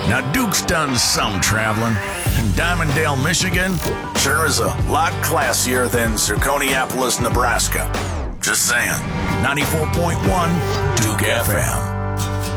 Now, Duke's done some traveling, and Diamonddale, Michigan sure is a lot classier than Zirconiapolis, Nebraska. Just saying. 94.1 Duke FM.